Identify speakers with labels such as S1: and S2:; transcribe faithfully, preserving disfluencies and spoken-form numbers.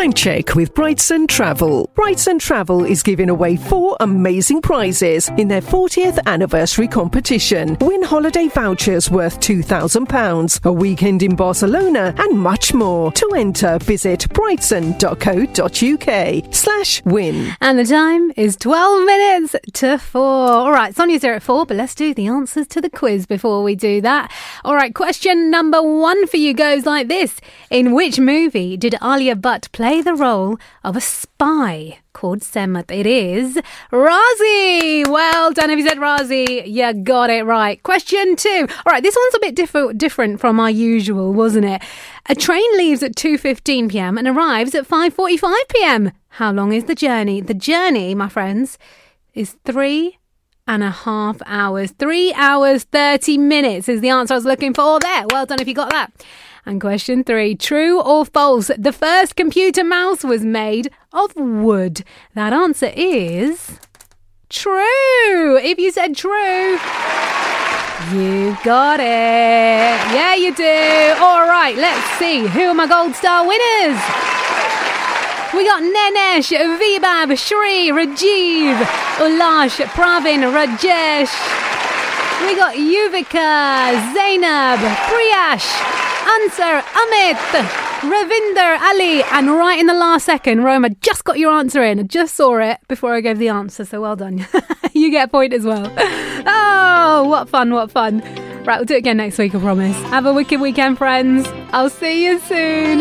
S1: Time check with Brightson Travel. Brightson Travel is giving away four amazing prizes in their fortieth anniversary competition. Win holiday vouchers worth two thousand pounds, a weekend in Barcelona, and much more. To enter, visit brightson.co.uk slash win.
S2: And the time is twelve minutes to four. All right, Sonia's here at four, but let's do the answers to the quiz before we do that. All right, question number one for you goes like this. In which movie did Alia Bhatt play the role of a spy called Semat? It is Razi. Well done if you said Razi. You got it right. Question two. All right, this one's a bit diff- different from our usual, wasn't it? A train leaves at two fifteen p.m. and arrives at five forty-five p.m. How long is the journey? The journey, my friends, is three and a half hours. Three hours, thirty minutes is the answer I was looking for there. Well done if you got that. And question three, true or false? The first computer mouse was made of wood. That answer is true. If you said true, you got it. Yeah, you do. All right, let's see. Who are my Gold Star winners? We got Nenesh, Vibhav, Shri, Rajiv, Ulash, Pravin, Rajesh. We got Yuvika, Zainab, Priyash, Answer, Amit, Ravinder, Ali, and right in the last second, Roma just got your answer in. I just saw it before I gave the answer, so well done. You get a point as well. Oh, what fun, what fun. Right, we'll do it again next week, I promise. Have a wicked weekend, friends. I'll see you soon.